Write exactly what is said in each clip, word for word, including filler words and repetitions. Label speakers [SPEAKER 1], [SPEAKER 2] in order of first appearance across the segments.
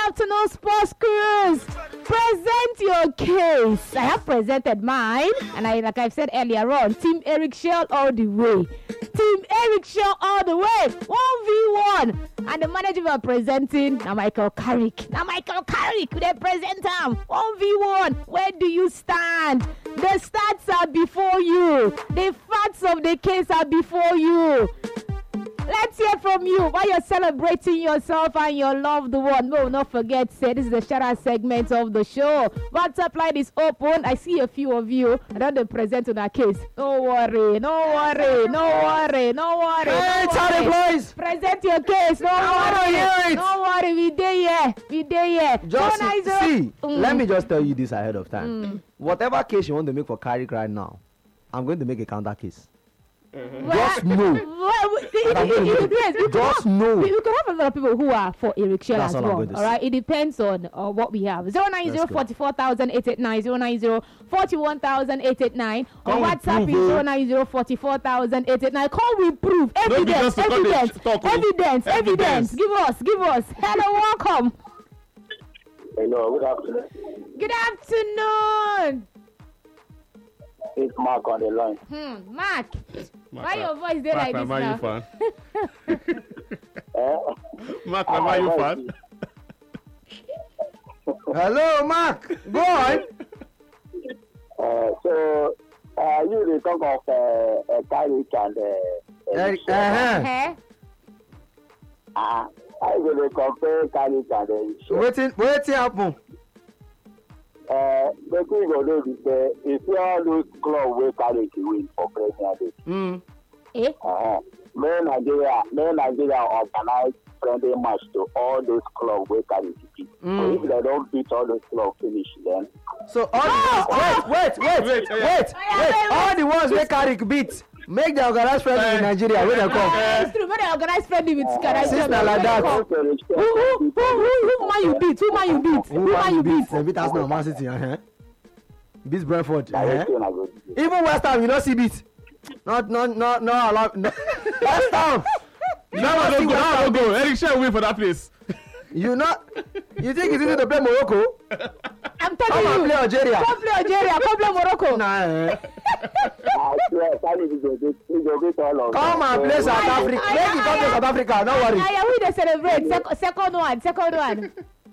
[SPEAKER 1] afternoon, Sports Cruise. Present your case. I have presented mine, and I, like I've said earlier on, Team Eric Shell all the way. Team Eric Shell all the way. one v one. And the manager we are presenting, now Michael Carrick. Now Michael Carrick, they present him. one v one. Where do you stand? The stats are before you. The facts of the case are before you. Let's hear from you while you're celebrating yourself and your loved one. No, not forget, say this is the shout out segment of the show. WhatsApp line is open. I see a few of you. I don't know present on our case. No worry, no worry, no worry, no worry.
[SPEAKER 2] Hey,
[SPEAKER 1] no
[SPEAKER 2] Charlie
[SPEAKER 1] worry.
[SPEAKER 2] boys.
[SPEAKER 1] Present your case. No worry. No worry. We there, yeah. We there, yeah.
[SPEAKER 2] Just
[SPEAKER 1] so nice,
[SPEAKER 2] see.
[SPEAKER 1] mm.
[SPEAKER 2] Let me just tell you this ahead of time.
[SPEAKER 1] Mm.
[SPEAKER 2] Whatever case you want to make for Carrick right now, I'm going to make a counter case.
[SPEAKER 1] Mm-hmm.
[SPEAKER 2] Just know.
[SPEAKER 1] Well, it, it, it, it depends. We
[SPEAKER 2] Just
[SPEAKER 1] have,
[SPEAKER 2] know.
[SPEAKER 1] We, we can have a lot of people who are for Eric Shell
[SPEAKER 2] That's
[SPEAKER 1] as
[SPEAKER 2] all I'm
[SPEAKER 1] well.
[SPEAKER 2] going to
[SPEAKER 1] All right, it depends on uh, what we have. zero nine zero four four thousand eight eight nine zero nine zero four one thousand eight eight nine. Or WhatsApp is zero nine zero four four thousand eight eight nine. Call we prove evidence,
[SPEAKER 3] No,
[SPEAKER 1] evidence,
[SPEAKER 3] talk,
[SPEAKER 1] evidence, evidence,
[SPEAKER 3] evidence.
[SPEAKER 1] Give us, give us. Hello, welcome.
[SPEAKER 4] Hello, good afternoon.
[SPEAKER 1] Good afternoon.
[SPEAKER 4] It's Mark on the line.
[SPEAKER 1] Hmm, Mark.
[SPEAKER 3] Mark,
[SPEAKER 1] Why your voice there like this
[SPEAKER 3] Mark,
[SPEAKER 1] now?
[SPEAKER 3] am I you fan?
[SPEAKER 4] Eh?
[SPEAKER 3] Mark, am I you fan?
[SPEAKER 2] Hello, Mark. Go on.
[SPEAKER 4] Uh, so, uh, you they talk of uh, uh, Carrick and uh,
[SPEAKER 2] Eric,
[SPEAKER 4] uh,
[SPEAKER 2] uh-huh.
[SPEAKER 1] Eh?
[SPEAKER 4] uh, I will compare Carrick and uh,
[SPEAKER 2] Waiting, waiting happen.
[SPEAKER 4] uh, the thing go do is uh, if you all lose club where Carrick win for Premier League.
[SPEAKER 2] Mm.
[SPEAKER 1] Eh?
[SPEAKER 4] Uh-huh. May Nigeria, may Nigeria organize friendly match to all those clubs where Carrick beat.
[SPEAKER 2] Mm.
[SPEAKER 4] So if they don't beat all those clubs, finish then.
[SPEAKER 2] So all the ones, wait, wait, wait,
[SPEAKER 3] Wait,
[SPEAKER 2] wait,
[SPEAKER 3] yeah.
[SPEAKER 2] wait, wait. All the ones where Carrick beat, make the organized friendly in Nigeria. Where they come?
[SPEAKER 1] Ah, it's true. When they organize friendly with Sky,
[SPEAKER 2] Sister like that.
[SPEAKER 1] Who, who, who, who, who man you beat? Who man you beat? Who man you beat?
[SPEAKER 2] They beat Arsenal, Man City, uh-huh. Beat Brentford, uh-huh.
[SPEAKER 4] Direct one I go do.
[SPEAKER 2] Even West Ham, you don't see beat. Not, not, not, not allow. No. West Ham. You
[SPEAKER 3] Now I
[SPEAKER 2] not see
[SPEAKER 3] don't go.
[SPEAKER 2] West
[SPEAKER 3] Now I
[SPEAKER 2] Ham
[SPEAKER 3] don't go.
[SPEAKER 2] beat.
[SPEAKER 3] Eric Shell win for that place.
[SPEAKER 2] You not. You think it's easy to play Morocco?
[SPEAKER 1] I'm
[SPEAKER 2] Come
[SPEAKER 1] telling
[SPEAKER 2] and
[SPEAKER 1] you.
[SPEAKER 2] play Algeria.
[SPEAKER 1] Come play Algeria. Come play Morocco.
[SPEAKER 2] Nah, eh.
[SPEAKER 4] I swear, Carrick is a bit, is a bit all of
[SPEAKER 2] Come
[SPEAKER 4] them.
[SPEAKER 2] and play
[SPEAKER 4] So,
[SPEAKER 2] South
[SPEAKER 1] I-
[SPEAKER 2] Africa.
[SPEAKER 1] I-
[SPEAKER 2] Make it come to
[SPEAKER 1] I-
[SPEAKER 2] South Africa. Don't worry.
[SPEAKER 1] I we they celebrate. Sec- second one. Second one.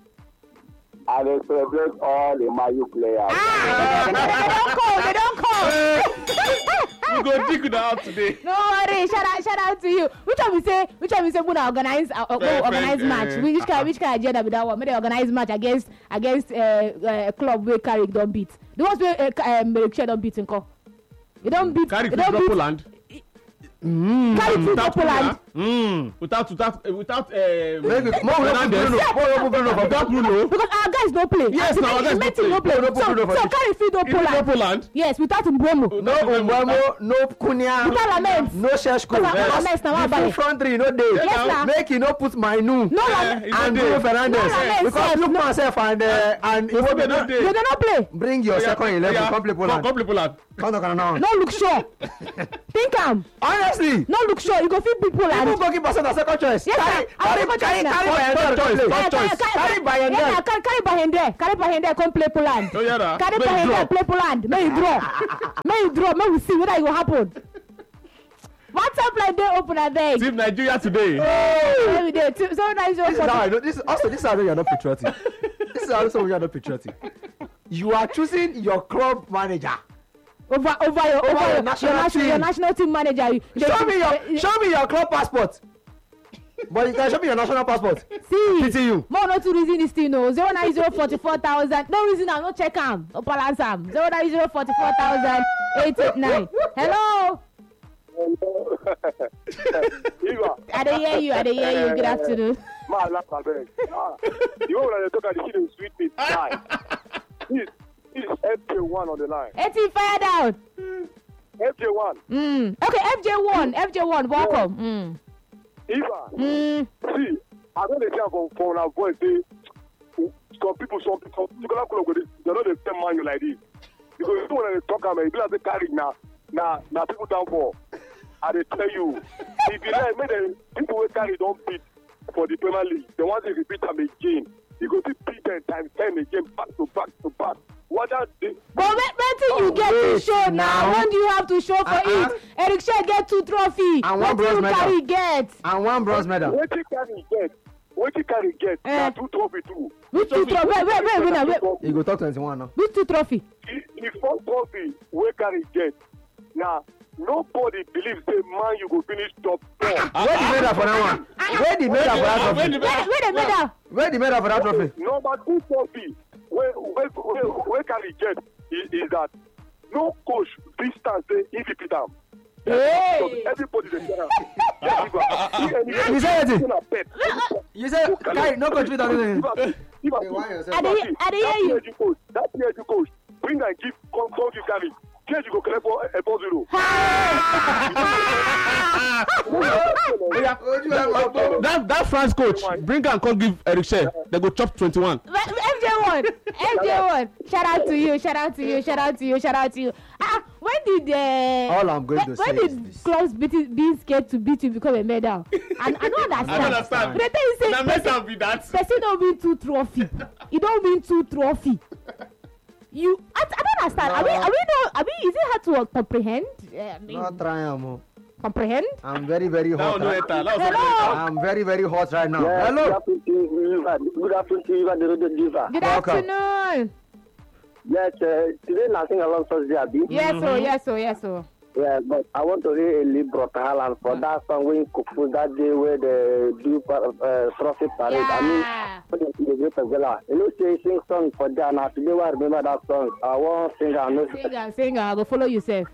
[SPEAKER 4] I will celebrate all the Mayu players.
[SPEAKER 1] Ah, they, they, they don't call. They don't call.
[SPEAKER 3] We go dig it out today.
[SPEAKER 1] No worry. Shout out, shout out to you. Which one we say? Which one we say? Gonna organize, uh, uh,
[SPEAKER 3] Fair,
[SPEAKER 1] organize
[SPEAKER 3] fair,
[SPEAKER 1] match.
[SPEAKER 3] eh.
[SPEAKER 1] Which kind? Which kind agenda with that one? Maybe they organize match against against uh, uh, club where Carrick don't beat. The ones where uh, um, Eric Shell don't beat in call. You don't beat.
[SPEAKER 3] Carrick
[SPEAKER 1] you
[SPEAKER 3] fit
[SPEAKER 1] don't beat.
[SPEAKER 3] Poland.
[SPEAKER 1] Carrick fit
[SPEAKER 3] Without
[SPEAKER 1] Poland.
[SPEAKER 3] Mm. Without without uh, without um,
[SPEAKER 2] Make it more open
[SPEAKER 3] Fernandes.
[SPEAKER 2] Bruno. More open Bruno.
[SPEAKER 3] Without Bruno.
[SPEAKER 1] Because our guys don't play.
[SPEAKER 3] Yes, now our guys
[SPEAKER 1] Our
[SPEAKER 3] don't
[SPEAKER 1] don't
[SPEAKER 3] play.
[SPEAKER 1] play.
[SPEAKER 2] No, no,
[SPEAKER 1] So,
[SPEAKER 2] no, no,
[SPEAKER 1] so
[SPEAKER 2] no.
[SPEAKER 1] Carrick fit no
[SPEAKER 3] Even no
[SPEAKER 1] Poland.
[SPEAKER 3] Poland.
[SPEAKER 1] Yes, without Mbeumo.
[SPEAKER 2] No Mbeumo, no Kunya,
[SPEAKER 1] Without Lamens.
[SPEAKER 2] no Sheshko.
[SPEAKER 1] Because our Lamens na one
[SPEAKER 2] The full
[SPEAKER 1] bale.
[SPEAKER 2] front three, no day.
[SPEAKER 1] Yes, sir.
[SPEAKER 2] Make it no put Mainu
[SPEAKER 1] No
[SPEAKER 3] Eh,
[SPEAKER 1] Lamens.
[SPEAKER 3] he no
[SPEAKER 2] and
[SPEAKER 3] dey.
[SPEAKER 2] Bruno Fernandes.
[SPEAKER 1] No Lamens,
[SPEAKER 2] Because
[SPEAKER 1] sir.
[SPEAKER 2] look
[SPEAKER 1] No.
[SPEAKER 2] myself and uh, and
[SPEAKER 3] Iwobi
[SPEAKER 2] Iwobi
[SPEAKER 3] no
[SPEAKER 2] no
[SPEAKER 3] dey.
[SPEAKER 1] They don't not play.
[SPEAKER 2] bring your
[SPEAKER 3] Yeah,
[SPEAKER 2] second eleven.
[SPEAKER 3] yeah.
[SPEAKER 2] Come play
[SPEAKER 3] Come
[SPEAKER 2] Poland.
[SPEAKER 3] come play Poland.
[SPEAKER 2] Come on, now.
[SPEAKER 1] No look sure. Think am.
[SPEAKER 2] Honestly,
[SPEAKER 1] No look sure. You go fit beat
[SPEAKER 2] even
[SPEAKER 1] Poland.
[SPEAKER 2] goalkeeper say na second choice.
[SPEAKER 1] Yes,
[SPEAKER 2] Carry,
[SPEAKER 1] sir. I
[SPEAKER 2] carry,
[SPEAKER 1] will
[SPEAKER 2] carry,
[SPEAKER 1] go
[SPEAKER 2] carry
[SPEAKER 1] choice
[SPEAKER 2] by
[SPEAKER 3] Third choice,
[SPEAKER 2] yourself.
[SPEAKER 3] third choice.
[SPEAKER 2] Carry by your
[SPEAKER 1] Yeah,
[SPEAKER 2] neck.
[SPEAKER 1] carry carry Bahende. Carry Bahende. Come play Poland.
[SPEAKER 3] Oh yeah, nah.
[SPEAKER 1] Carry
[SPEAKER 3] Make it draw.
[SPEAKER 1] Bahende. Play Poland. May you draw. May you draw. May we see whether it will happen. WhatsApp line dey open abeg.
[SPEAKER 3] Team Nigeria today.
[SPEAKER 1] Hey, we dey two zero nine zero
[SPEAKER 2] This is
[SPEAKER 1] four.
[SPEAKER 2] how I know. This is also this is how I know you're not patriotic. This is also you are not patriotic. You are choosing your club manager.
[SPEAKER 1] Over over your over
[SPEAKER 2] your
[SPEAKER 1] your
[SPEAKER 2] national
[SPEAKER 1] your national
[SPEAKER 2] team.
[SPEAKER 1] your national team manager. You- they-
[SPEAKER 2] Show me your
[SPEAKER 1] they-
[SPEAKER 2] show me your club passport. But you can show me your national passport.
[SPEAKER 1] See,
[SPEAKER 2] Pity you.
[SPEAKER 1] more not to reason this thing no. Zero nine zero forty four thousand. No reason am. No check am. No balance am. Zero nine zero forty four thousand eight eight nine. Hello.
[SPEAKER 4] Eva,
[SPEAKER 1] I dey hear you. I dey hear you. Good afternoon.
[SPEAKER 4] ma laugh abeg. Ah, you know when I talk, I dey see the sweet meat die. This this is F J one on the line.
[SPEAKER 1] eighteen fire down.
[SPEAKER 4] F J one.
[SPEAKER 1] Mm. Okay, F J one. F J one. Welcome. Mm.
[SPEAKER 4] Eva,
[SPEAKER 1] Mm.
[SPEAKER 4] see, I don't dey see am from from our voice say some people some some particular club go dey they no dey tell man you like this because you know when they talk am e be like say carry na na na people down for. I dey tell you if you like make dem people wey carry don beat for the Premier League they wan say repeat am again you go to beat them times ten again, back to back to back. What that they,
[SPEAKER 1] But wait, wait till you
[SPEAKER 2] Oh,
[SPEAKER 1] get to
[SPEAKER 2] wait
[SPEAKER 1] show now.
[SPEAKER 2] now.
[SPEAKER 1] When do you have to show for
[SPEAKER 2] Uh-uh.
[SPEAKER 1] it? Eric Shea get two trophy.
[SPEAKER 2] And one
[SPEAKER 1] What
[SPEAKER 2] bronze
[SPEAKER 1] you
[SPEAKER 2] medal.
[SPEAKER 1] carry get?
[SPEAKER 2] And one bronze medal.
[SPEAKER 4] what you carry get? What you carry get?
[SPEAKER 1] Eh.
[SPEAKER 4] Na two trophy too.
[SPEAKER 1] Which two trophy? Wait, wait, wait, wait, wait.
[SPEAKER 2] You go talk twenty-one now.
[SPEAKER 1] Which two trophy?
[SPEAKER 4] The, the first trophy we carry get. Now nobody believes say man you go finish top four.
[SPEAKER 2] Where the medal for that one? Where the medal for that
[SPEAKER 3] Where the
[SPEAKER 2] trophy?
[SPEAKER 1] Wait, wait a minute.
[SPEAKER 2] Where the medal for that trophy?
[SPEAKER 4] Number two trophy we we we we carry get is, is that no coach this time say if he beat am.
[SPEAKER 1] Hey.
[SPEAKER 4] So everybody dey tell am.
[SPEAKER 2] You say it.
[SPEAKER 4] Na pet.
[SPEAKER 2] You say, guy, no contribute anything.
[SPEAKER 4] If I
[SPEAKER 2] Hey, why yourself?
[SPEAKER 1] I dey I dey hear you.
[SPEAKER 4] That P S G coach, that P S G coach, bring and give, come, come give carry. P S G go collect for a four zero.
[SPEAKER 2] Ojú ẹ̀ máa gbọ́.
[SPEAKER 3] That that France coach, bring and come give Eric Shea. They go chop twenty-one.
[SPEAKER 1] M J one, M J one. Shout out to you, shout out to you, shout out to you, shout out to you. Ah, when did uh,
[SPEAKER 2] All I'm going
[SPEAKER 1] when,
[SPEAKER 2] to
[SPEAKER 1] when
[SPEAKER 2] say is
[SPEAKER 1] did
[SPEAKER 2] this.
[SPEAKER 1] clubs beat being scared to beat you become a medal? And I don't understand.
[SPEAKER 3] I don't understand.
[SPEAKER 1] They tell you say
[SPEAKER 3] Na
[SPEAKER 1] person,
[SPEAKER 3] medal be that.
[SPEAKER 1] person don't win two trophy. You don't win two trophy. You, I, I don't understand.
[SPEAKER 2] No.
[SPEAKER 1] I mean, I mean, no, I mean, is it hard to uh, comprehend? Uh, I mean,
[SPEAKER 2] Not trying, mo.
[SPEAKER 1] comprehend?
[SPEAKER 2] I'm very, very
[SPEAKER 3] That
[SPEAKER 2] hot.
[SPEAKER 3] one no
[SPEAKER 2] right-
[SPEAKER 3] enter. That was
[SPEAKER 1] Hello.
[SPEAKER 2] I'm very, very hot right now.
[SPEAKER 5] Yeah,
[SPEAKER 2] Hello.
[SPEAKER 5] Good afternoon, Eva. Good afternoon, Eva, the radio diva.
[SPEAKER 1] Good
[SPEAKER 2] Welcome.
[SPEAKER 1] afternoon.
[SPEAKER 5] Yes, uh, today nothing along Thursday, Abi.
[SPEAKER 1] Yes, so yes, so yes, so.
[SPEAKER 5] Yeah, but I want to hear a Libro Haaland for that song when Kufu that day where they do uh, trophy parade. I mean,
[SPEAKER 1] Yeah.
[SPEAKER 5] for the the great of Gala. You know, say sing song for that. Now today, I remember that song. I want to sing. I know.
[SPEAKER 1] Sing and sing and go follow yourself.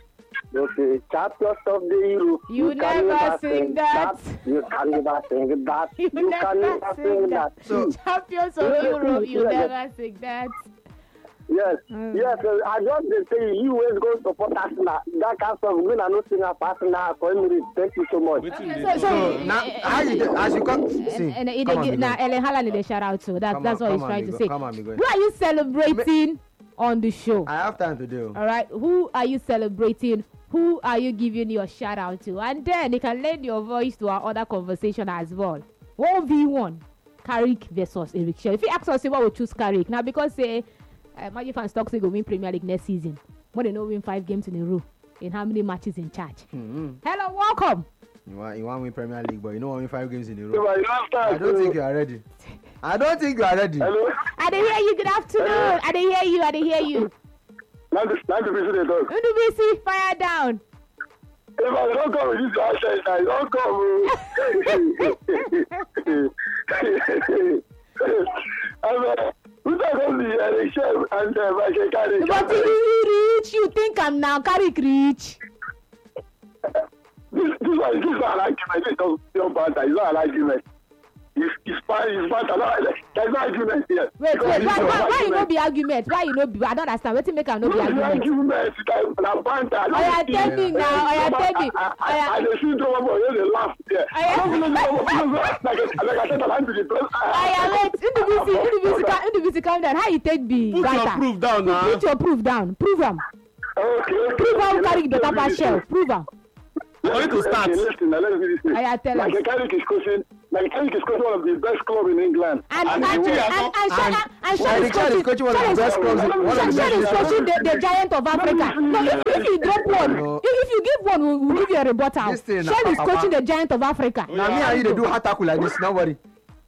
[SPEAKER 5] Okay, champions of the Europe.
[SPEAKER 1] You
[SPEAKER 5] can
[SPEAKER 1] never sing that.
[SPEAKER 5] You can never sing that.
[SPEAKER 1] You
[SPEAKER 5] You can
[SPEAKER 1] never
[SPEAKER 5] never
[SPEAKER 1] sing
[SPEAKER 5] sing
[SPEAKER 1] that.
[SPEAKER 5] that.
[SPEAKER 2] So-
[SPEAKER 1] Champions of Europe, you never sing that.
[SPEAKER 5] Yes,
[SPEAKER 1] Mm.
[SPEAKER 5] yes. Uh, I just dey say you always go support Arsenal. That kind of song, when I no sing a Arsenal for Emirates. Thank you so much.
[SPEAKER 3] Wetin
[SPEAKER 1] Okay,
[SPEAKER 3] dey
[SPEAKER 1] so, so,
[SPEAKER 3] do?
[SPEAKER 2] So now, how you dey- as you come, see,
[SPEAKER 1] and, and
[SPEAKER 2] come on,
[SPEAKER 1] it,
[SPEAKER 2] Miguel.
[SPEAKER 1] now Ellen Haaland is a shout out to that.
[SPEAKER 2] Come
[SPEAKER 1] That's
[SPEAKER 2] on,
[SPEAKER 1] what he's
[SPEAKER 2] come on,
[SPEAKER 1] trying to
[SPEAKER 2] Miguel.
[SPEAKER 1] say.
[SPEAKER 2] Come on, Miguel.
[SPEAKER 1] Who are you celebrating on the show?
[SPEAKER 2] I have time to do.
[SPEAKER 1] All right, who are you celebrating? Who are you giving your shout out to? And then you can lend your voice to our other conversation as well. one v one, Carrick versus Eric Shea. If you ask us, say, what would choose Carrick? Now, because say, uh, Magic fans talk say go win Premier League next season. When they don't win five games in a row, in how many matches in charge?
[SPEAKER 2] Mm-hmm.
[SPEAKER 1] Hello, welcome.
[SPEAKER 2] You want, you want win Premier League, but you don't want win five games in a
[SPEAKER 5] Eva,
[SPEAKER 2] row.
[SPEAKER 5] you don't start.
[SPEAKER 2] I don't think you are ready. I don't think you are ready.
[SPEAKER 5] Hello.
[SPEAKER 1] I didn't hear you. Good afternoon. I didn't hear you. I didn't hear you.
[SPEAKER 5] Nice to nice to visit the dog.
[SPEAKER 1] Ndubisi, fire down.
[SPEAKER 5] Eva, you don't come with this outside now. You don't come. uh, who talk on the election and uh, Michael Carrick?
[SPEAKER 1] But if you reach, you think I'm now Carrick reach.
[SPEAKER 5] This, this one, this is not an argument. This don't, don't banter. It's not an argument. It's, it's fine. It's banter. No, there's no argument here.
[SPEAKER 1] Wait,
[SPEAKER 5] Because
[SPEAKER 1] wait,
[SPEAKER 5] this
[SPEAKER 1] why,
[SPEAKER 5] is
[SPEAKER 1] why,
[SPEAKER 5] an
[SPEAKER 1] why you no
[SPEAKER 5] argument.
[SPEAKER 1] be argument? Why you no be? I don't understand. Wetin make am no be
[SPEAKER 5] No, the
[SPEAKER 1] argument?
[SPEAKER 5] argument is like na banter.
[SPEAKER 1] Oh, yeah, tell me now. Oh, yeah, tell me.
[SPEAKER 5] I,
[SPEAKER 1] Oh,
[SPEAKER 5] I,
[SPEAKER 1] yeah.
[SPEAKER 5] I, I dey see drama boy wey dey laugh there.
[SPEAKER 1] Oh, yeah.
[SPEAKER 5] I don't know like like I said, I'm to the press.
[SPEAKER 1] Oya wait, Ndubisi, Ndubisi, calm- Ndubisi, calm down. How you take be
[SPEAKER 3] Put your
[SPEAKER 1] banter?
[SPEAKER 3] proof down now.
[SPEAKER 1] Put your proof down. Prove am.
[SPEAKER 5] Okay, okay.
[SPEAKER 1] Prove how
[SPEAKER 5] okay,
[SPEAKER 1] Carrick
[SPEAKER 5] let's
[SPEAKER 1] better
[SPEAKER 5] do
[SPEAKER 1] pass
[SPEAKER 5] this
[SPEAKER 1] Shell.
[SPEAKER 5] thing.
[SPEAKER 1] Prove am.
[SPEAKER 3] For you to start.
[SPEAKER 5] Okay, listen, now let's do this thing.
[SPEAKER 1] Oh, yeah, tell us.
[SPEAKER 5] Like Carrick is coaching, like Carrick is coaching one of the best clubs in England.
[SPEAKER 1] And and
[SPEAKER 3] And
[SPEAKER 1] and
[SPEAKER 3] you
[SPEAKER 1] and
[SPEAKER 3] are
[SPEAKER 1] and
[SPEAKER 3] not-
[SPEAKER 1] Shell
[SPEAKER 2] and-
[SPEAKER 1] and Shell
[SPEAKER 2] Eric
[SPEAKER 1] is
[SPEAKER 2] Shea is
[SPEAKER 1] coaching.
[SPEAKER 2] coaching one of the
[SPEAKER 1] Shell
[SPEAKER 2] best
[SPEAKER 1] is-
[SPEAKER 2] clubs in- one of the
[SPEAKER 1] Shell is
[SPEAKER 2] best
[SPEAKER 1] coaching the the giant of Africa. No, if if you drop one,
[SPEAKER 2] No.
[SPEAKER 1] if if you give one, we will give you a rebuttal.
[SPEAKER 2] This thing na
[SPEAKER 1] Shell is
[SPEAKER 2] papa.
[SPEAKER 1] coaching the giant of Africa.
[SPEAKER 2] Now me and you they do hard tackle like this. Don't worry.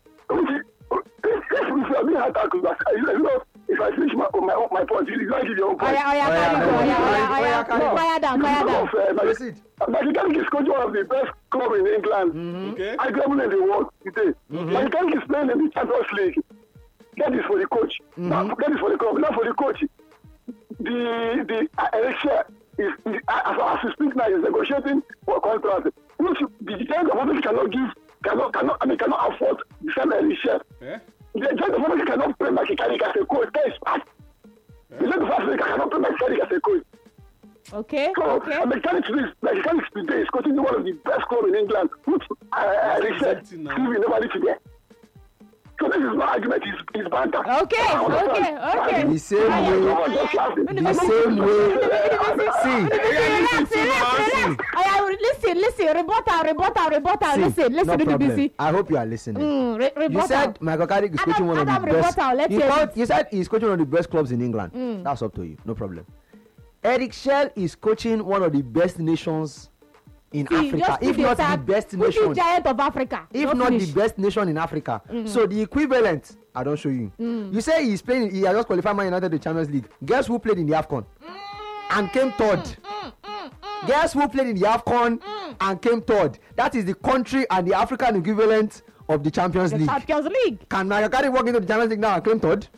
[SPEAKER 5] If I mean attack, you know, if I finish my my my point, you guys give your own point.
[SPEAKER 1] Oya oya
[SPEAKER 2] Oya,
[SPEAKER 1] carry go.
[SPEAKER 2] no,
[SPEAKER 1] Oya
[SPEAKER 2] Oya,
[SPEAKER 1] oya
[SPEAKER 2] Oya,
[SPEAKER 1] oya.
[SPEAKER 2] carry.
[SPEAKER 1] Fire down, fire down.
[SPEAKER 5] Because, uh, like,
[SPEAKER 2] Proceed.
[SPEAKER 5] like Carrick is coaching one of the best clubs in England.
[SPEAKER 3] Okay.
[SPEAKER 5] Arguably in the world today. Like Carrick is playing in the Champions League. That is for the coach. Not, that is for the club, not for the coach. The the uh, Eric Shea is, is uh, as, as we speak now is negotiating for a contract. Which the giant of Africa cannot give, cannot cannot I mean cannot afford the same Eric Shea.
[SPEAKER 3] Eh?
[SPEAKER 5] The giant of Africa cannot play like Carrick as a coach. That is bad. The giant of Africa cannot play like Carrick as a coach.
[SPEAKER 1] Okay,
[SPEAKER 5] So,
[SPEAKER 1] okay.
[SPEAKER 5] and the Carrick today, like Carrick today is coaching one of the best clubs in England, which uh, Eric Shea
[SPEAKER 3] Exactly now.
[SPEAKER 5] still will never reach there. So this is not argument, it's, it's banter.
[SPEAKER 1] Okay, okay, okay.
[SPEAKER 2] The same way,
[SPEAKER 5] Just laughing.
[SPEAKER 2] the same way. See,
[SPEAKER 1] Relax, relax, relax. I, I, listen, listen, rebuttal, rebuttal, rebuttal.
[SPEAKER 2] see,
[SPEAKER 1] Listen, listen
[SPEAKER 2] no
[SPEAKER 1] to the
[SPEAKER 2] problem.
[SPEAKER 1] B C.
[SPEAKER 2] I hope you are listening.
[SPEAKER 1] Mm, re-
[SPEAKER 2] You
[SPEAKER 1] rebuttal.
[SPEAKER 2] said Michael Carrick is
[SPEAKER 1] Adam-
[SPEAKER 2] coaching one of
[SPEAKER 1] Adam
[SPEAKER 2] the best.
[SPEAKER 1] rebuttal, let's
[SPEAKER 2] You,
[SPEAKER 1] hear
[SPEAKER 2] thought,
[SPEAKER 1] it.
[SPEAKER 2] you said he's coaching one of the best clubs in England.
[SPEAKER 1] Mm.
[SPEAKER 2] That's up to you. No problem. Eric Shell is coaching one of the best nations in
[SPEAKER 1] See,
[SPEAKER 2] Africa,
[SPEAKER 1] just
[SPEAKER 2] if
[SPEAKER 1] put
[SPEAKER 2] not the
[SPEAKER 1] tag,
[SPEAKER 2] best
[SPEAKER 1] put
[SPEAKER 2] nation.
[SPEAKER 1] the giant of Africa.
[SPEAKER 2] If
[SPEAKER 1] Don't
[SPEAKER 2] not
[SPEAKER 1] finish.
[SPEAKER 2] the best nation in Africa.
[SPEAKER 1] Mm.
[SPEAKER 2] So the equivalent, I don't show you.
[SPEAKER 1] Mm.
[SPEAKER 2] You say he's playing, he has just qualified Man United to the Champions League. Guess who played in the AFCON and came third? Guess who played in the AFCON and came third? That is the country and the African equivalent of the Champions
[SPEAKER 1] The
[SPEAKER 2] League.
[SPEAKER 1] Champions League.
[SPEAKER 2] Can Michael Carrick walk into the Champions League now and claim third?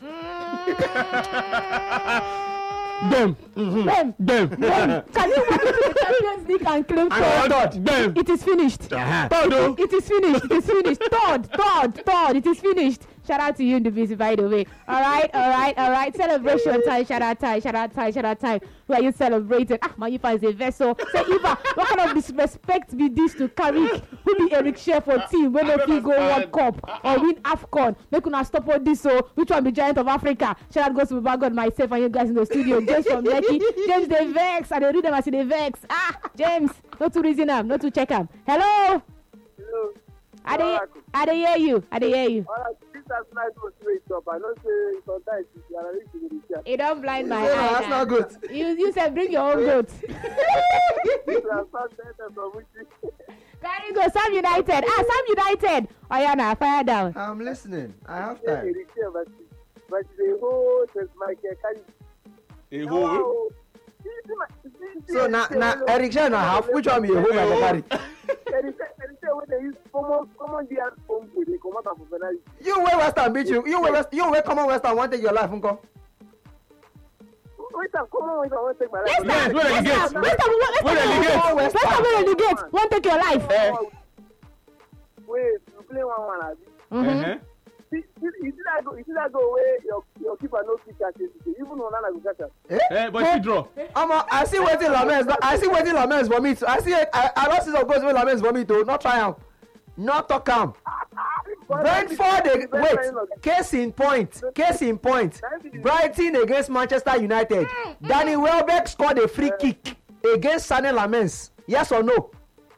[SPEAKER 3] Them.
[SPEAKER 1] Them.
[SPEAKER 3] Them.
[SPEAKER 1] Them. Can you walk into the Champions League and claim
[SPEAKER 2] And
[SPEAKER 1] third?
[SPEAKER 2] third.
[SPEAKER 3] Them.
[SPEAKER 1] It is finished.
[SPEAKER 2] Uh-huh.
[SPEAKER 3] Third, oh.
[SPEAKER 1] It is finished. It is finished. Third, third, third. It is finished. Shout out to you in the busy, by the way. All right, all right, all right. Celebration time. Shout out time. Shout out time. Shout out time. Who are you celebrating? Ah, my Ifa is a vessel. Say Ifa, what kind of disrespect be this to Carrick? Who be Eric Shell for team when no fit go World Cup or win AFCON? Make una stop all this. So which one be giant of Africa? Shout out goes to Baba God, myself, and you guys in the studio. James from Lekki. James the vex. I dey read them as the vex. Ah, James, not to reason am, not to check am. Hello.
[SPEAKER 6] Hello.
[SPEAKER 1] I dey, I dey hear you. I dey hear you.
[SPEAKER 6] All right, this has not go straight up. I know say sometimes you are ready to the chat.
[SPEAKER 1] You don't blind my
[SPEAKER 2] Yeah,
[SPEAKER 1] eye.
[SPEAKER 2] that's not good.
[SPEAKER 1] You you said bring your own goat.
[SPEAKER 6] This has not better from which
[SPEAKER 1] Very good. Sam United. Ah, Sam United. Oyana, fire down.
[SPEAKER 2] I'm listening. I have
[SPEAKER 6] you
[SPEAKER 2] time.
[SPEAKER 6] but but the whole Saint Michael carry.
[SPEAKER 3] A hole.
[SPEAKER 2] So now, now Eric Shell now half. Which one be a home Michael Carrick?
[SPEAKER 6] When they use common common D and home to they come out of penalty.
[SPEAKER 2] You where West Ham beat you. You where West. You where common West Ham want take your life, uncle.
[SPEAKER 6] Wait a common wait a take my life.
[SPEAKER 1] Let's
[SPEAKER 3] Yes,
[SPEAKER 1] start.
[SPEAKER 3] where
[SPEAKER 1] Let's
[SPEAKER 3] they
[SPEAKER 1] start.
[SPEAKER 3] get?
[SPEAKER 1] Let's start. Let's
[SPEAKER 3] Where they get?
[SPEAKER 1] start. Let's start. Where they get? Won't take your life.
[SPEAKER 6] Wait, you play one one abi.
[SPEAKER 1] Mhm.
[SPEAKER 3] Uh-huh.
[SPEAKER 6] You see that go, you see that go where your your keeper no fit catch it. Even Onana go catch it.
[SPEAKER 3] Eh, but she draw.
[SPEAKER 2] Omo, I see wetin Lamens. I see wetin Lamens for me. Too. I see. I I don't see some goals wey Lamens for me too. Not try am. Not talk am. Brentford. They, wait. Case in point. Case in point. Brighton against Manchester United. Danny Welbeck scored a free kick against Sané Lamens. Yes or no?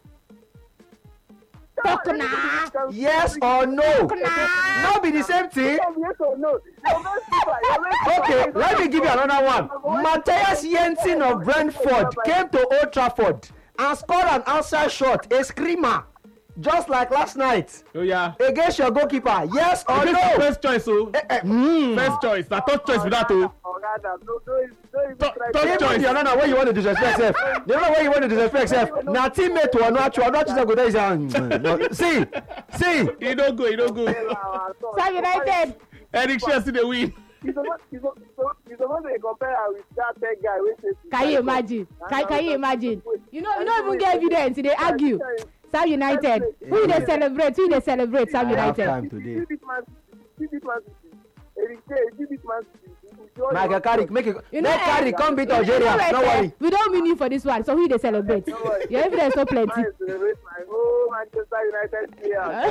[SPEAKER 1] Talk now.
[SPEAKER 2] Yes or no? No be the same thing.
[SPEAKER 6] Yes or no? Your best keeper, your best keeper
[SPEAKER 2] Okay,
[SPEAKER 6] is
[SPEAKER 2] let me
[SPEAKER 6] not-
[SPEAKER 2] give you another one. Matthias Jensen of Brentford came to Old Trafford and scored an outside shot, a screamer, just like last night
[SPEAKER 3] Oh yeah.
[SPEAKER 2] against your goalkeeper. Yes or
[SPEAKER 3] This is
[SPEAKER 2] no?
[SPEAKER 3] first choice, oh.
[SPEAKER 2] Eh, eh, mm.
[SPEAKER 3] First choice. Na third choice without oh.
[SPEAKER 6] Oga, no, no, no, even
[SPEAKER 3] Third-
[SPEAKER 6] try
[SPEAKER 3] third
[SPEAKER 6] to-
[SPEAKER 3] choice.
[SPEAKER 2] Even the another way you want to disrespect self. The other way you want to disrespect self. Now teammate to another, to another, to go there. Say, mm, no. See, see.
[SPEAKER 3] He don't go. He don't go.
[SPEAKER 1] Sam United.
[SPEAKER 3] Eric Shell still dey win.
[SPEAKER 6] He's supposed he's supposed- he's supposed to compare her with that third guy wey say she-
[SPEAKER 1] Can you imagine? Can, can you imagine? You know, you don't even get evidence. They argue. Sam United. Who they celebrate? Who they celebrate? Sam
[SPEAKER 2] I have
[SPEAKER 1] United.
[SPEAKER 2] time today.
[SPEAKER 6] See this man see this man Eric Shell, see this man
[SPEAKER 2] Michael Carrick, make it.
[SPEAKER 1] You know,
[SPEAKER 2] Make
[SPEAKER 1] eh,
[SPEAKER 2] Carrick come beat
[SPEAKER 1] You know,
[SPEAKER 2] Algeria.
[SPEAKER 1] eh,
[SPEAKER 2] No worry.
[SPEAKER 1] We don't mean you for this one. So who they celebrate?
[SPEAKER 6] worry.
[SPEAKER 1] Your evidence no plenty.
[SPEAKER 6] I celebrate my whole Manchester United players.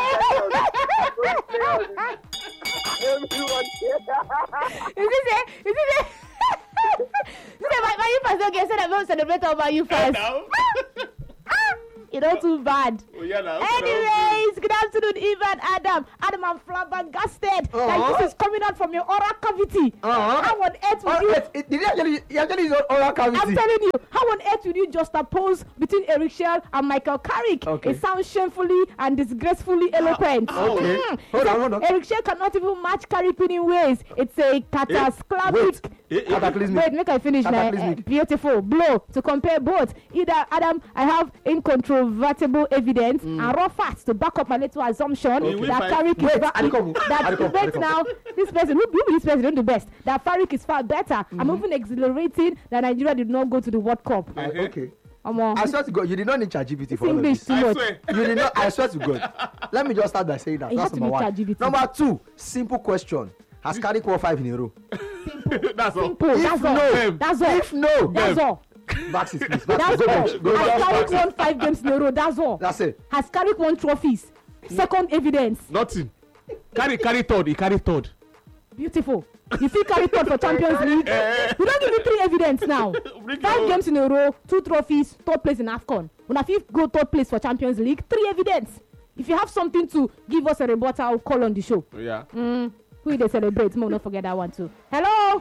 [SPEAKER 6] Everyone
[SPEAKER 1] Is this it? Is this it? This is my my you first. Okay, so that we celebrate over you first.
[SPEAKER 3] Now.
[SPEAKER 1] You know, too bad.
[SPEAKER 3] Oh yeah, now.
[SPEAKER 1] Anyways, good afternoon, Ivan, Adam. Adam, I'm flabbergasted.
[SPEAKER 2] Uh-huh.
[SPEAKER 1] Like this is coming out from your oral cavity.
[SPEAKER 2] Uh-huh.
[SPEAKER 1] How on earth would
[SPEAKER 2] Oh,
[SPEAKER 1] you?
[SPEAKER 2] wait, it- did he actually? He actually use oral
[SPEAKER 1] I'm
[SPEAKER 2] cavity.
[SPEAKER 1] telling you, how on earth would you just oppose between Eric Shell and Michael Carrick?
[SPEAKER 2] Okay.
[SPEAKER 1] It sounds shamefully and disgracefully eloquent.
[SPEAKER 2] Okay.
[SPEAKER 1] Mm.
[SPEAKER 2] Hold
[SPEAKER 1] So
[SPEAKER 2] on, hold on.
[SPEAKER 1] Eric Shell cannot even match Carrick winning ways. It's a catastrophic.
[SPEAKER 2] Wait.
[SPEAKER 3] Eh, eh,
[SPEAKER 2] Cataclysmic.
[SPEAKER 1] Wait, make I finish now.
[SPEAKER 2] Cataclysmic.
[SPEAKER 1] Uh, beautiful blow to compare both. Either Adam, I have incontrovertible evidence and raw facts to back up my little assumption
[SPEAKER 3] Okay.
[SPEAKER 1] that
[SPEAKER 3] Wait,
[SPEAKER 1] Carrick is
[SPEAKER 2] wait,
[SPEAKER 1] va-
[SPEAKER 2] Adikobu,
[SPEAKER 1] that
[SPEAKER 2] Adikobu,
[SPEAKER 1] bet
[SPEAKER 2] Adikobu.
[SPEAKER 1] now. This person, who, who be this person doing the best? That Carrick is far better. I'm even exhilarating that Nigeria did not go to the World Cup.
[SPEAKER 2] Uh, okay.
[SPEAKER 1] Um, uh,
[SPEAKER 2] I swear to God, you did not need ChatGPT for all of
[SPEAKER 1] English
[SPEAKER 2] this.
[SPEAKER 1] too
[SPEAKER 3] I
[SPEAKER 1] much.
[SPEAKER 3] swear.
[SPEAKER 2] You did not. I swear to God. Let me just start by saying that.
[SPEAKER 1] You
[SPEAKER 2] That's
[SPEAKER 1] have to
[SPEAKER 2] number
[SPEAKER 1] be
[SPEAKER 2] one.
[SPEAKER 1] ChatGPT.
[SPEAKER 2] Number two, simple question. Has Carrick won five in a row?
[SPEAKER 3] That's all.
[SPEAKER 1] Simple.
[SPEAKER 2] If
[SPEAKER 1] That's all.
[SPEAKER 2] no,
[SPEAKER 1] That's all.
[SPEAKER 2] If no,
[SPEAKER 1] That's all.
[SPEAKER 2] Baxis, please.
[SPEAKER 1] That's
[SPEAKER 2] Baxis, go
[SPEAKER 1] all.
[SPEAKER 2] bench. Go
[SPEAKER 1] Has
[SPEAKER 2] bench.
[SPEAKER 1] Carrick
[SPEAKER 2] Baxis.
[SPEAKER 1] won five games in a row? That's all.
[SPEAKER 2] That's it.
[SPEAKER 1] Has Carrick won trophies? Second evidence.
[SPEAKER 3] Nothing. Carry, carry third. He carry third.
[SPEAKER 1] Beautiful. You feel carry third for Champions League? You don't give me three evidence now. Five games in a row, two trophies, third place in AFCON. When I feel go third place for Champions League, three evidence. If you have something to give us a rebuttal, call on the show.
[SPEAKER 3] Yeah.
[SPEAKER 1] Mm, who they celebrate? Mo, not forget that one too. Hello.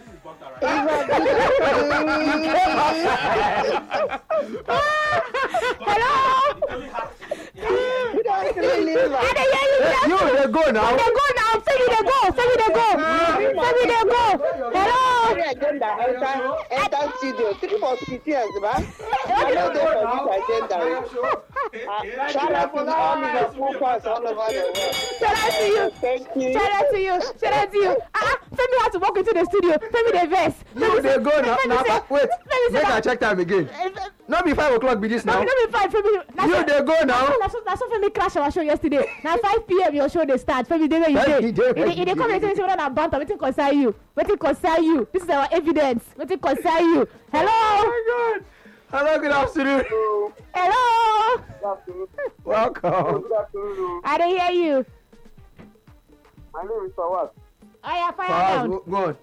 [SPEAKER 1] Hello.
[SPEAKER 6] Good afternoon, Eva.
[SPEAKER 2] You, they go now.
[SPEAKER 1] They go now. Femi, they go. Femi, they go. Femi, they go. Hello.
[SPEAKER 6] Three agenda enter enter studio. Three mosquitoes, man. I know they for this agenda. Uh, Shout out to all Liverpool fans all over the world.
[SPEAKER 1] Shout out to you.
[SPEAKER 6] Thank you.
[SPEAKER 1] Shout out to you. Shout out to you. Ah, uh, Femi had to walk into the studio. Femi, the vest.
[SPEAKER 2] You, they go now. now
[SPEAKER 1] say-
[SPEAKER 2] wait,
[SPEAKER 1] Femi say
[SPEAKER 2] make I
[SPEAKER 1] that-
[SPEAKER 2] check time again. Not be five o'clock be this
[SPEAKER 1] No,
[SPEAKER 2] now.
[SPEAKER 1] no, be fine, Femi. That's
[SPEAKER 2] You,
[SPEAKER 1] what-
[SPEAKER 2] they go now.
[SPEAKER 1] That's what, that's what Femi crash our show yesterday. Now five p.m. your show they start. Femi, they where you
[SPEAKER 2] Femi,
[SPEAKER 1] dey.
[SPEAKER 2] dey where
[SPEAKER 1] If they
[SPEAKER 2] you
[SPEAKER 1] come
[SPEAKER 2] dey.
[SPEAKER 1] and say whether na banter, wetin concern you? Wetin concern you? This is our evidence. Wetin concern you? Hello.
[SPEAKER 2] Oh my God. Hello, good afternoon.
[SPEAKER 1] Hello.
[SPEAKER 6] Good afternoon.
[SPEAKER 2] Welcome.
[SPEAKER 6] Good afternoon.
[SPEAKER 1] I dey hear you.
[SPEAKER 6] My name is Fawaz.
[SPEAKER 1] Oh yeah, fire
[SPEAKER 2] Fast,
[SPEAKER 1] down.
[SPEAKER 2] go, go on.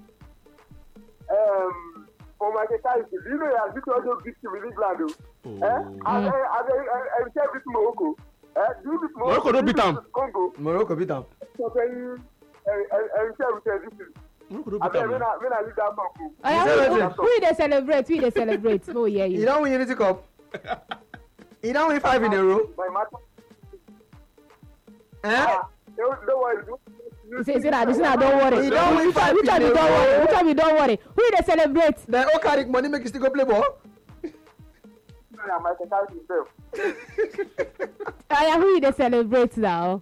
[SPEAKER 6] Um, for my case, do you know that Victor also beat him in England? Oh. Eh? I I I I beat Morocco. Eh? Do you beat Morocco?
[SPEAKER 3] Morocco don't beat am.
[SPEAKER 6] Congo.
[SPEAKER 2] Morocco beat them.
[SPEAKER 6] So can you? I I I share with you this.
[SPEAKER 3] Morocco don't
[SPEAKER 6] I
[SPEAKER 3] beat
[SPEAKER 6] mean,
[SPEAKER 3] am
[SPEAKER 6] when
[SPEAKER 3] now.
[SPEAKER 6] I when I leave that bank.
[SPEAKER 1] Oh yeah,
[SPEAKER 2] Is that
[SPEAKER 1] who,
[SPEAKER 2] what
[SPEAKER 1] who, who they celebrate? Who they celebrate? Oh yeah,
[SPEAKER 2] You
[SPEAKER 1] you.
[SPEAKER 2] don't win Unity Cup. You don't win five in a row.
[SPEAKER 6] My matter.
[SPEAKER 2] Eh?
[SPEAKER 6] Ah, don't don't worry.
[SPEAKER 1] You say, say that, this one, don't worry.
[SPEAKER 2] You don't win
[SPEAKER 1] Which one,
[SPEAKER 2] five
[SPEAKER 1] which one
[SPEAKER 2] in
[SPEAKER 1] you
[SPEAKER 2] a
[SPEAKER 1] don't
[SPEAKER 2] row.
[SPEAKER 1] worry? Which one you don't worry? Who they celebrate?
[SPEAKER 2] Then Okarik money make you still go play ball.
[SPEAKER 6] I might carry himself.
[SPEAKER 1] Oh yeah, who they celebrate now?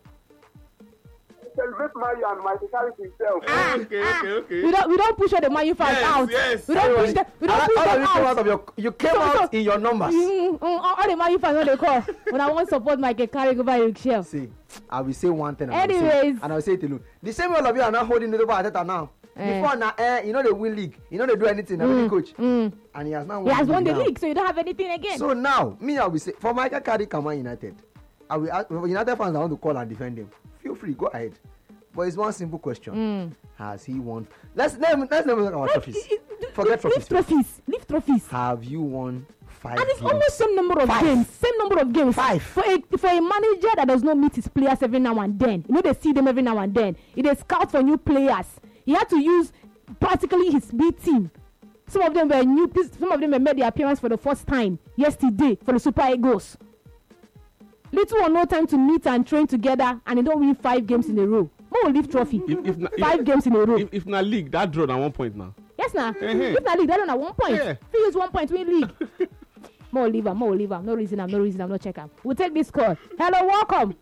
[SPEAKER 6] Celebrate Mario and might carry himself.
[SPEAKER 1] Ah,
[SPEAKER 3] Okay,
[SPEAKER 1] ah.
[SPEAKER 3] okay, okay.
[SPEAKER 1] We don't we don't push all the Man U fans
[SPEAKER 3] Yes,
[SPEAKER 1] out.
[SPEAKER 3] yes.
[SPEAKER 1] We don't push them. We don't
[SPEAKER 2] all
[SPEAKER 1] push
[SPEAKER 2] all of
[SPEAKER 1] them
[SPEAKER 2] you came out
[SPEAKER 1] out.
[SPEAKER 2] of your, you came
[SPEAKER 1] So-
[SPEAKER 2] out
[SPEAKER 1] so-
[SPEAKER 2] in your numbers.
[SPEAKER 1] Mm, mm, all all the Man U fans when they call when I want support Michael Carrick over Eric Shell.
[SPEAKER 2] See, I will say one thing. And I will
[SPEAKER 1] Anyways.
[SPEAKER 2] say, and I will say it alone. The same way all of you are now holding it over Ateta now.
[SPEAKER 1] Eh.
[SPEAKER 2] Before now, eh, you know they win league. You know they do anything. I'm the coach,
[SPEAKER 1] Mm.
[SPEAKER 2] and he has now won.
[SPEAKER 1] He has won the
[SPEAKER 2] now.
[SPEAKER 1] league, so you don't have anything again.
[SPEAKER 2] So now, me, I will say for Michael Carrick and Man United, I will ask, for United fans, I want to call and defend him. Feel free, go ahead. But it's one simple question:
[SPEAKER 1] Mm.
[SPEAKER 2] Has he won? Let's let me let's never look at our trophies. Forget
[SPEAKER 1] leave,
[SPEAKER 2] trophies.
[SPEAKER 1] leave trophies. Leave trophies.
[SPEAKER 2] Have you won five
[SPEAKER 1] And it's
[SPEAKER 2] games?
[SPEAKER 1] almost same number of
[SPEAKER 2] Five.
[SPEAKER 1] games. Same number of games.
[SPEAKER 2] Five.
[SPEAKER 1] For a for a manager that does not meet his players every now and then. You know they see them every now and then. He they scout for new players. He had to use practically his B team. Some of them were new. Some of them were made their appearance for the first time yesterday for the Super Eagles. Little or no time to meet and train together, and they don't win five games in a row. Mo will leave trophy.
[SPEAKER 3] If, if, na-
[SPEAKER 1] Five
[SPEAKER 3] if,
[SPEAKER 1] games in a row.
[SPEAKER 3] if, if na league, that draw na one point now.
[SPEAKER 1] Yes, now.
[SPEAKER 3] Eh-heh.
[SPEAKER 1] If na league, they don't have one point.
[SPEAKER 3] Yeah.
[SPEAKER 1] If you use one point, win league. More leave am, more leave am. No reason am, no reason am, no check am. We'll take this call. Hello, welcome.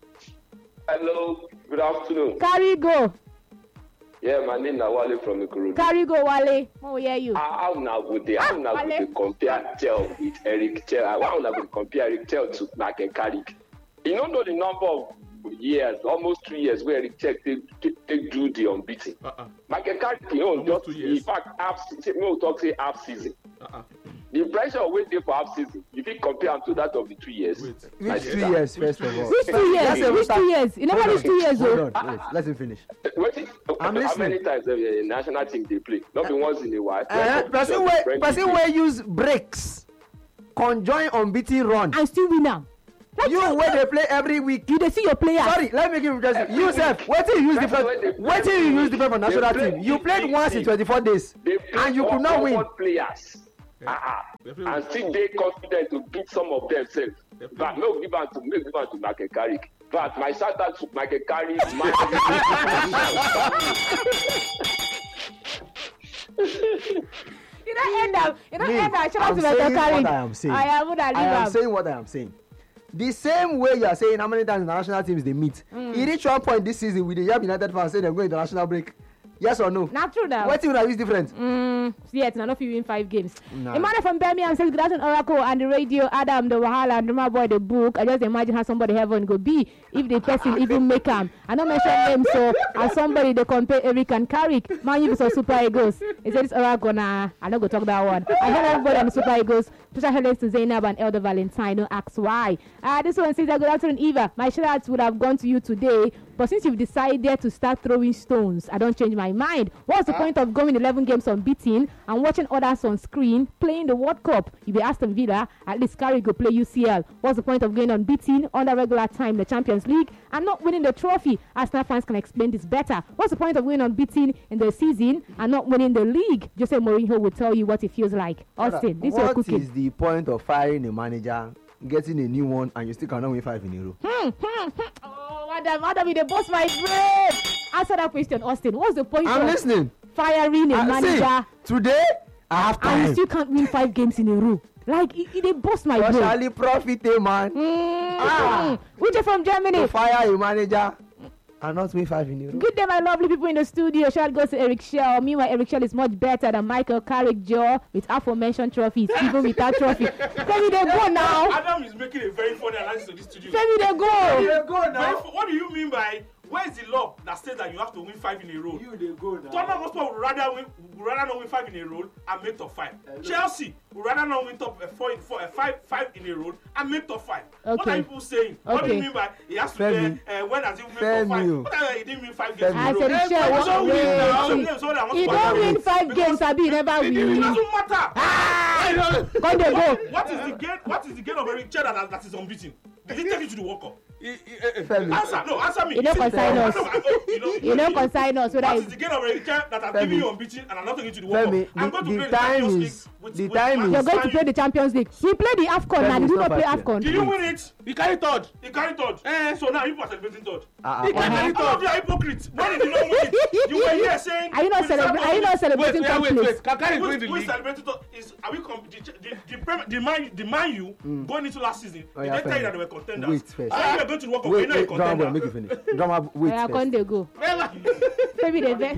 [SPEAKER 7] Hello, good afternoon.
[SPEAKER 1] Carry go.
[SPEAKER 7] Yeah, my name is Wale from Ikorodu.
[SPEAKER 1] Carry go, Wale. More hear you.
[SPEAKER 7] How now would they how now would
[SPEAKER 1] Wale.
[SPEAKER 7] they compare Tel with Eric Tel? How now would they compare Eric Tel to Michael Carrick? You don't know the number of years, almost two years, where Eric Tel take, take, take do the unbeaten.
[SPEAKER 3] Uh-uh.
[SPEAKER 7] Michael Carrick, you know,
[SPEAKER 3] Almost
[SPEAKER 7] just
[SPEAKER 3] two
[SPEAKER 7] in
[SPEAKER 3] years.
[SPEAKER 7] fact, half season, we will talk say half season.
[SPEAKER 3] Uh-uh.
[SPEAKER 7] The pressure waiting for half season, if you compare them to that of the two years,
[SPEAKER 3] Wait.
[SPEAKER 7] my
[SPEAKER 2] Which two
[SPEAKER 7] sister.
[SPEAKER 2] years, first of all?
[SPEAKER 1] Which two years?
[SPEAKER 2] Let's say we
[SPEAKER 1] Which
[SPEAKER 2] start-
[SPEAKER 1] two years? You never
[SPEAKER 2] Hold
[SPEAKER 1] reached
[SPEAKER 2] on,
[SPEAKER 1] two years,
[SPEAKER 2] Hold
[SPEAKER 1] though.
[SPEAKER 2] on, wait, let him finish.
[SPEAKER 7] Wait,
[SPEAKER 2] I'm
[SPEAKER 7] how
[SPEAKER 2] listening.
[SPEAKER 7] many times have a national team they play? Not be once in a while.
[SPEAKER 2] Uh, person wey person wey use breaks conjoin unbeaten run.
[SPEAKER 1] And still win am. Like
[SPEAKER 2] You wey dey play every week.
[SPEAKER 1] you dey see your players.
[SPEAKER 2] Sorry, let me give you just you sef wetin you use different wetin you use different for national team. You played once in twenty-four days
[SPEAKER 7] They play
[SPEAKER 2] and you could not win.
[SPEAKER 7] players. Uh-uh.
[SPEAKER 3] They play
[SPEAKER 7] And
[SPEAKER 3] with-
[SPEAKER 7] still they confident to beat some of themselves. But no give am to no give am to Michael Carrick. But my shout out to Michael Carrick.
[SPEAKER 1] You don't end up. You don't
[SPEAKER 2] Me,
[SPEAKER 1] end up. Shout out
[SPEAKER 2] I'm
[SPEAKER 1] to
[SPEAKER 2] saying
[SPEAKER 1] Michael Carrick.
[SPEAKER 2] what I am saying.
[SPEAKER 1] I am what I
[SPEAKER 2] I
[SPEAKER 1] leave
[SPEAKER 2] am
[SPEAKER 1] am.
[SPEAKER 2] saying what I am saying. The same way you are saying how many times the national teams they meet.
[SPEAKER 1] Mm.
[SPEAKER 2] E reach one point this season with the Yam United fans say dem go international break. Yes or no?
[SPEAKER 1] Not true now.
[SPEAKER 2] Wetin una use different?
[SPEAKER 1] Mm, yet, none of you win five games.
[SPEAKER 2] Nah.
[SPEAKER 1] Emmanuel from Birmingham says, good afternoon, Oracle and the radio, Adam, the Wahala, and my boy, the book. I just imagine how somebody heaven go be if the person even make him. I don't mention names, so as somebody they compare Eric and Carrick, man, you so Super Eagles. He said, it's Oracle, nah, I'm not going to talk that one. I heard everybody on the Super Eagles. Special hellos to Zainab and Elder Valentino. Ask why. Uh, this one says, good afternoon, Eva. My shout outs would have gone to you today But since you've decided to start throwing stones, I don't change my mind. What's the point of going eleven games unbeaten and watching others on screen playing the World Cup? You be Aston Villa, at least Carrick go play U C L. What's the point of going unbeaten under regular time the Champions League and not winning the trophy? Arsenal fans can explain this better. What's the point of going unbeaten in the season and not winning the league? Jose Mourinho will tell you what it feels like. Austin, this is your cooking.
[SPEAKER 2] What is the point of firing a manager, getting a new one, and you still cannot win five in a row?
[SPEAKER 1] Hmm, hmm, hmm. Oh, madam, madam, you boss my brain. Answer that question, Austin. What's the point
[SPEAKER 2] I'm
[SPEAKER 1] of
[SPEAKER 2] listening.
[SPEAKER 1] firing a
[SPEAKER 2] Uh,
[SPEAKER 1] manager
[SPEAKER 2] see, today, I have
[SPEAKER 1] and you
[SPEAKER 2] time.
[SPEAKER 1] still can't win five games in a row? Like, it, it, they boss my brain.
[SPEAKER 2] Socially profit, eh, man.
[SPEAKER 1] Mm,
[SPEAKER 2] Ah.
[SPEAKER 1] Which is from Germany.
[SPEAKER 2] To fire a manager and not win five in a row.
[SPEAKER 1] Good day, my lovely people in the studio. Shout goes to Eric Shell. Meanwhile, Eric Shell is much better than Michael Carrick Joe with aforementioned trophies, even without trophy. Femi, they go now.
[SPEAKER 8] Adam is making a very funny analysis of this studio.
[SPEAKER 1] Femi, they go.
[SPEAKER 2] go
[SPEAKER 8] Very fu- what do you mean by where is the law that says that you have to win five in a row?
[SPEAKER 2] You they go now.
[SPEAKER 8] Tottenham Hotspur would rather win, would rather not win five in a row and make top five.
[SPEAKER 2] Hello.
[SPEAKER 8] Chelsea would rather not win top uh, four, four, uh, five, five in a row and make top five. What
[SPEAKER 1] Okay.
[SPEAKER 8] are people saying? What do
[SPEAKER 1] Okay.
[SPEAKER 8] you mean by he has to
[SPEAKER 2] Femi.
[SPEAKER 8] play? Uh, when has he made top
[SPEAKER 2] Femi.
[SPEAKER 8] five? What are he didn't win five games
[SPEAKER 2] Femi.
[SPEAKER 8] in
[SPEAKER 1] I
[SPEAKER 8] a row?
[SPEAKER 1] said,
[SPEAKER 8] Eh,
[SPEAKER 1] Shell,
[SPEAKER 8] he
[SPEAKER 1] what-
[SPEAKER 8] don't win
[SPEAKER 1] wait,
[SPEAKER 8] now.
[SPEAKER 1] see.
[SPEAKER 8] That's what I want
[SPEAKER 1] He
[SPEAKER 8] to
[SPEAKER 1] don't
[SPEAKER 8] find
[SPEAKER 1] win
[SPEAKER 8] out.
[SPEAKER 1] five
[SPEAKER 8] Because
[SPEAKER 1] games, Abi, he never
[SPEAKER 8] It, it
[SPEAKER 1] win.
[SPEAKER 8] doesn't matter.
[SPEAKER 1] Ah! Come they go.
[SPEAKER 8] What is the gain? What is the gain of Eric Chell that, that is unbeaten? Did he take you to the World Cup?
[SPEAKER 2] Femi.
[SPEAKER 8] Answer, no, answer me.
[SPEAKER 1] You don't
[SPEAKER 8] Is it-
[SPEAKER 1] consign us.
[SPEAKER 8] I know, I know, you know,
[SPEAKER 1] You don't consign us. Whether
[SPEAKER 8] What is
[SPEAKER 1] it's
[SPEAKER 8] the gain of Eric Chell that I'm
[SPEAKER 2] Femi.
[SPEAKER 8] giving you unbeaten and I'm not taking you to the World
[SPEAKER 2] Femi,
[SPEAKER 8] Cup? I'm
[SPEAKER 2] the-
[SPEAKER 8] going to
[SPEAKER 2] the
[SPEAKER 8] play the
[SPEAKER 2] time
[SPEAKER 8] Champions
[SPEAKER 2] is-
[SPEAKER 8] League with,
[SPEAKER 2] the
[SPEAKER 8] with
[SPEAKER 2] time
[SPEAKER 8] Man
[SPEAKER 2] is-
[SPEAKER 1] you're going to
[SPEAKER 8] Man
[SPEAKER 1] play
[SPEAKER 8] U.
[SPEAKER 1] the Champions League. We play the AFCON now.
[SPEAKER 2] Femi,
[SPEAKER 1] Did you
[SPEAKER 2] it's
[SPEAKER 1] not
[SPEAKER 2] not
[SPEAKER 1] play
[SPEAKER 2] fair.
[SPEAKER 1] AFCON?
[SPEAKER 8] Did you win it?
[SPEAKER 3] He carried third.
[SPEAKER 8] He carried third. Eh, so now people are celebrating third.
[SPEAKER 2] Ah,
[SPEAKER 3] He
[SPEAKER 2] ah,
[SPEAKER 3] carried
[SPEAKER 2] ah.
[SPEAKER 3] very
[SPEAKER 8] All of
[SPEAKER 3] third.
[SPEAKER 8] you are hypocrites. When did you not win it? You were here saying.
[SPEAKER 1] Are you not
[SPEAKER 8] we deserve
[SPEAKER 1] celebrating? Are you not
[SPEAKER 8] to win.
[SPEAKER 1] celebrating
[SPEAKER 3] Wait,
[SPEAKER 1] top
[SPEAKER 3] wait,
[SPEAKER 1] place?
[SPEAKER 3] wait. Kakari is
[SPEAKER 8] Who
[SPEAKER 3] winning the
[SPEAKER 8] who is
[SPEAKER 3] league.
[SPEAKER 8] celebrating third? Is are we com- the the the, Prem- the man the man you going into last season?
[SPEAKER 2] Oh,
[SPEAKER 8] Did
[SPEAKER 2] yeah,
[SPEAKER 8] they tell you
[SPEAKER 2] Femi.
[SPEAKER 8] that they were contenders?
[SPEAKER 2] Wait first.
[SPEAKER 8] Ah, you are going to the World Cup.
[SPEAKER 2] Wait,
[SPEAKER 8] You know
[SPEAKER 2] wait,
[SPEAKER 8] you're
[SPEAKER 2] drama boy,
[SPEAKER 8] contender.
[SPEAKER 2] make you finish. Drama, wait
[SPEAKER 1] Yeah,
[SPEAKER 2] first.
[SPEAKER 1] come they go. Maybe they bet.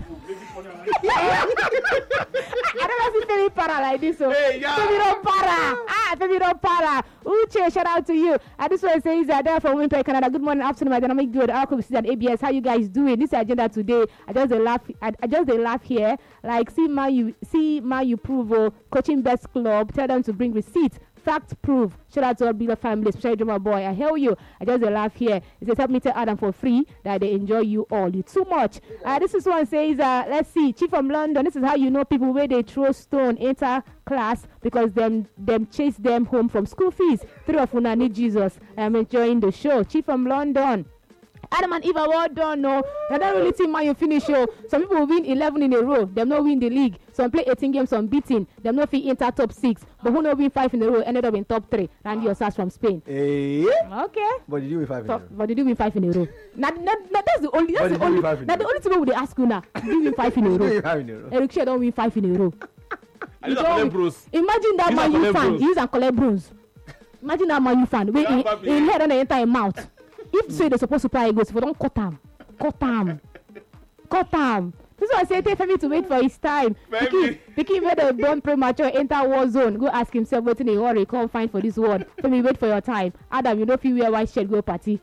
[SPEAKER 1] I don't know if Femi para like this. So
[SPEAKER 3] Hey, yeah.
[SPEAKER 1] Femi don't para. Ah, Femi don't para. Uche, shout out to you. And this one says that there from Winnipeg, Canada. Good morning, afternoon, my dynamic duo, the Alcohol and A B S. How you guys doing? This is agenda today. I just they laugh. I, I just they laugh here. Like see my you see my you prove oh, coaching best club. Tell them to bring receipts. Fact proof. Shout out to all Billa family, especially Drummer Boy. I hail you. I just they laugh here. It says help me tell Adam for free that they enjoy you all. You too much. Uh, this is one says uh, let's see. Chief from London. This is how you know people where they throw stone enter class because them them chase them home from school fees. Three of una need Jesus. I am enjoying the show. Chief from London. Adam and Eva, well done. No, they don't really think man you finish show. Some people will win eleven in a row. Them not win the league. Some play eighteen games unbeaten. Them not fit enter top six. But who not win five in a row ended up in top three. Randy Osas from Spain.
[SPEAKER 2] Eh?
[SPEAKER 1] Okay.
[SPEAKER 2] But did you win five in a
[SPEAKER 1] So,
[SPEAKER 2] row?
[SPEAKER 1] but did you win five in a row? Now, now, now that's the only. That's
[SPEAKER 2] But
[SPEAKER 1] the
[SPEAKER 2] did you
[SPEAKER 1] only.
[SPEAKER 2] win five in
[SPEAKER 1] Now
[SPEAKER 2] a
[SPEAKER 1] the
[SPEAKER 2] row?
[SPEAKER 1] only thing we they ask you now. Did you win five in a
[SPEAKER 2] Did you
[SPEAKER 1] row?
[SPEAKER 2] win five in a row?
[SPEAKER 1] Eric Shea don't win five in a row.
[SPEAKER 3] I just
[SPEAKER 1] don't
[SPEAKER 3] collect
[SPEAKER 1] win-
[SPEAKER 3] bros.
[SPEAKER 1] Imagine that
[SPEAKER 3] Use
[SPEAKER 1] Man
[SPEAKER 3] and
[SPEAKER 1] U
[SPEAKER 3] collect
[SPEAKER 1] fan.
[SPEAKER 3] bros.
[SPEAKER 1] Use and collect bros. Imagine that Man U fan. Wait,
[SPEAKER 3] Yeah,
[SPEAKER 1] in,
[SPEAKER 3] but-
[SPEAKER 1] in head on the entire mouth. If say they supposed to play goals, if we don't cut him, cut him, cut him. This is why I say take Femi to wait for his time. Pikin, Pikin made a born premature enter war zone. Go ask himself what in a hurry. Come find for this word. Femi, wait for your time. Adam, you know if you wear white shirt, go party.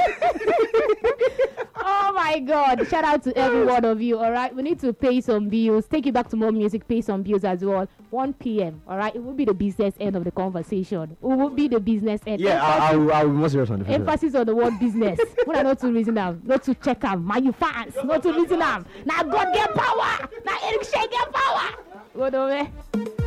[SPEAKER 1] Oh my God! Shout out to every one of you. All right, we need to pay some bills. Take you back to more music. Pay some bills as well. one p.m. All right, it will be the business end of the conversation. It will be the business end.
[SPEAKER 2] Yeah, I, I, will, I will be more serious on the future.
[SPEAKER 1] Emphasis on the word business. When I not to reason them, not to check them. Man, you fans, not to reason them. Now God get power. Now Eric Shea get power. Go over.